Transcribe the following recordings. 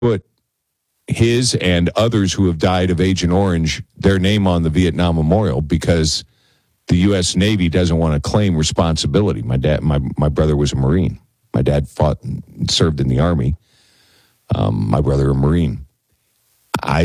put his and others who have died of Agent Orange, their name on the Vietnam Memorial because the U.S. Navy doesn't want to claim responsibility. My brother was a Marine. My dad fought and served in the Army. My brother a Marine. I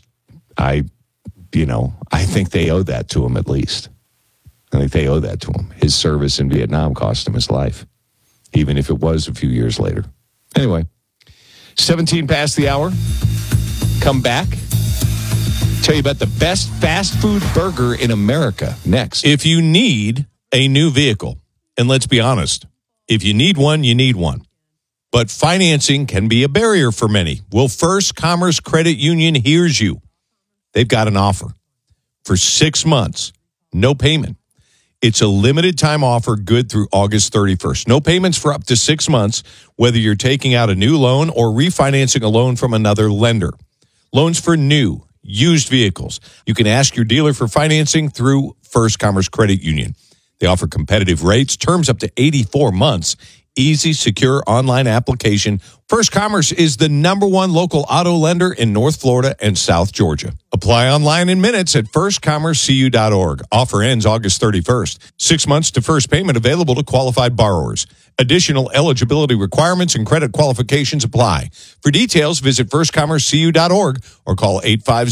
think they owe that to him at least. I think they owe that to him. His service in Vietnam cost him his life, even if it was a few years later. Anyway, 17 past the hour. Come back. Tell you about the best fast food burger in America next. If you need a new vehicle, and let's be honest, if you need one, you need one. But financing can be a barrier for many. Well, First Commerce Credit Union hears you. They've got an offer for 6 months, no payment. It's a limited time offer good through August 31st. No payments for up to 6 months, whether you're taking out a new loan or refinancing a loan from another lender. Loans for new, used vehicles. You can ask your dealer for financing through First Commerce Credit Union. They offer competitive rates, terms up to 84 months. Easy, secure online application. First Commerce is the #1 local auto lender in North Florida and South Georgia. Apply online in minutes at firstcommercecu.org. Offer ends August 31st. 6 months to first payment available to qualified borrowers. Additional eligibility requirements and credit qualifications apply. For details, visit firstcommercecu.org or call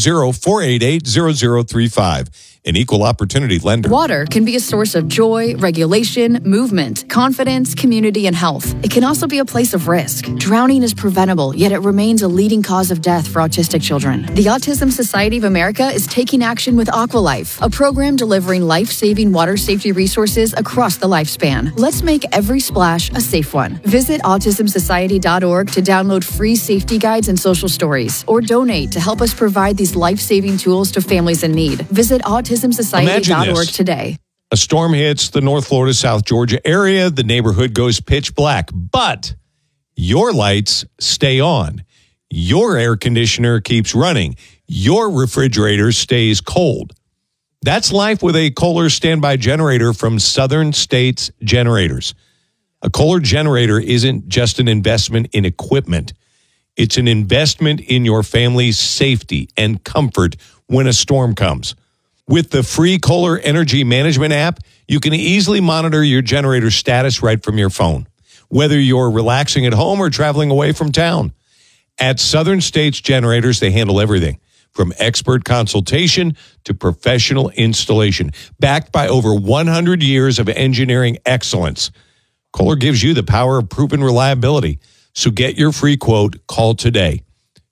850-488-0035. An equal opportunity lender. Water can be a source of joy, regulation, movement, confidence, community, and health. It can also be a place of risk. Drowning is preventable, yet it remains a leading cause of death for autistic children. The Autism Society of America is taking action with AquaLife, a program delivering life-saving water safety resources across the lifespan. Let's make every splash a safe one. Visit autismsociety.org to download free safety guides and social stories, or donate to help us provide these life-saving tools to families in need. Visit autismsociety.org today. A storm hits the North Florida, South Georgia area. The neighborhood goes pitch black, but your lights stay on. Your air conditioner keeps running. Your refrigerator stays cold. That's life with a Kohler standby generator from Southern States Generators. A Kohler generator isn't just an investment in equipment. It's an investment in your family's safety and comfort when a storm comes. With the free Kohler Energy Management app, you can easily monitor your generator status right from your phone, whether you're relaxing at home or traveling away from town. At Southern States Generators, they handle everything from expert consultation to professional installation, backed by over 100 years of engineering excellence. Kohler gives you the power of proven reliability. So get your free quote. Call today.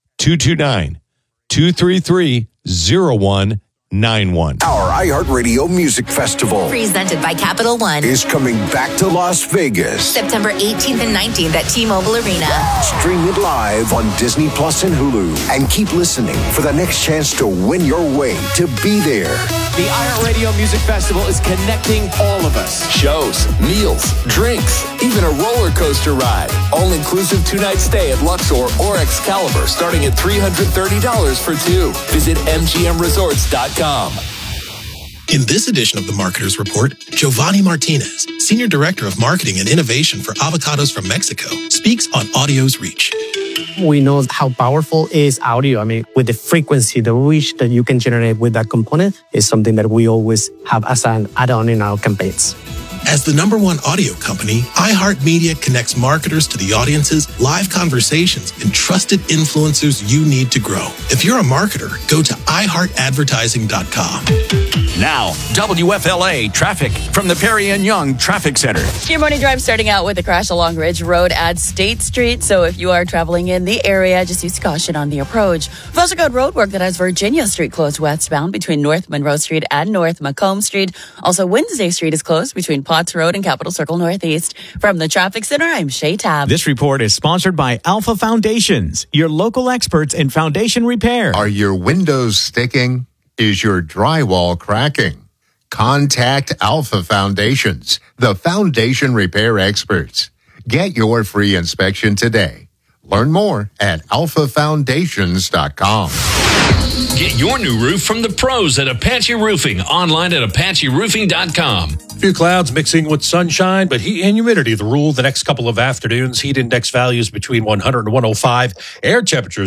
229-233-0191. Our iHeartRadio Music Festival, presented by Capital One, is coming back to Las Vegas. September 18th and 19th at T-Mobile Arena. Stream it live on Disney Plus and Hulu. And keep listening for the next chance to win your way to be there. The iHeartRadio Music Festival is connecting all of us. Shows, meals, drinks, even a roller coaster ride. All-inclusive 2-night stay at Luxor or Excalibur starting at $330 for two. Visit MGMResorts.com. In this edition of the Marketer's Report, Giovanni Martinez, Senior Director of Marketing and Innovation for Avocados from Mexico, speaks on audio's reach. We know how powerful is audio. I mean, with the frequency, the reach that you can generate with that component is something that we always have as an add-on in our campaigns. As the #1 audio company, iHeartMedia connects marketers to the audiences, live conversations, and trusted influencers you need to grow. If you're a marketer, go to iHeartAdvertising.com. Now, WFLA traffic from the Perry and Young Traffic Center. Your morning drive starting out with a crash along Ridge Road at State Street. So if you are traveling in the area, just use caution on the approach. We've also got road work that has Virginia Street closed westbound between North Monroe Street and North Macomb Street. Also, Wednesday Street is closed between Potts Road and Capitol Circle Northeast. From the Traffic Center, I'm Shay Tab. This report is sponsored by Alpha Foundations, your local experts in foundation repair. Are your windows sticking? Is your drywall cracking? Contact Alpha Foundations, the foundation repair experts. Get your free inspection today. Learn more at alphafoundations.com. Get your new roof from the pros at Apache Roofing. Online at ApacheRoofing.com. Few clouds mixing with sunshine, but heat and humidity the rule the next couple of afternoons. Heat index values between 100 and 105. Air temperatures